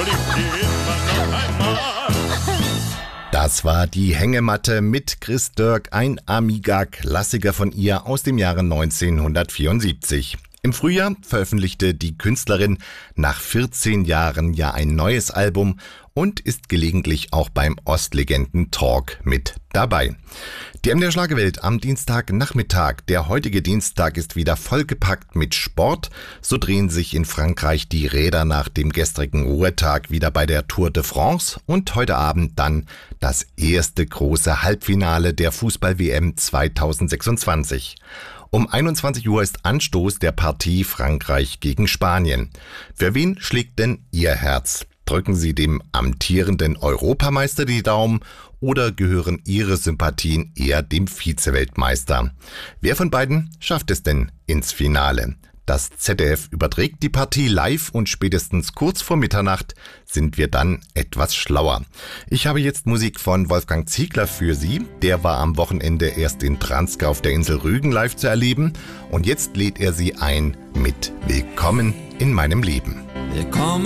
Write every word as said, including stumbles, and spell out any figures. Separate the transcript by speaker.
Speaker 1: Das war die Hängematte mit Chris Dirk, ein Amiga-Klassiker von ihr aus dem Jahre neunzehnhundertvierundsiebzig. Im Frühjahr veröffentlichte die Künstlerin nach vierzehn Jahren ja ein neues Album und ist gelegentlich auch beim Ostlegenden Talk mit dabei. Die M D R Schlagerwelt am Dienstagnachmittag. Der heutige Dienstag ist wieder vollgepackt mit Sport. So drehen sich in Frankreich die Räder nach dem gestrigen Ruhetag wieder bei der Tour de France und heute Abend dann das erste große Halbfinale der Fußball-W M zweitausendsechsundzwanzig. Um einundzwanzig Uhr ist Anstoß der Partie Frankreich gegen Spanien. Für wen schlägt denn Ihr Herz? Drücken Sie dem amtierenden Europameister die Daumen oder gehören Ihre Sympathien eher dem Vize-Weltmeister? Wer von beiden schafft es denn ins Finale? Das Z D F überträgt die Partie live und spätestens kurz vor Mitternacht sind wir dann etwas schlauer. Ich habe jetzt Musik von Wolfgang Ziegler für Sie. Der war am Wochenende erst in Transka auf der Insel Rügen live zu erleben und jetzt lädt er Sie ein mit Willkommen in meinem Leben.
Speaker 2: Willkommen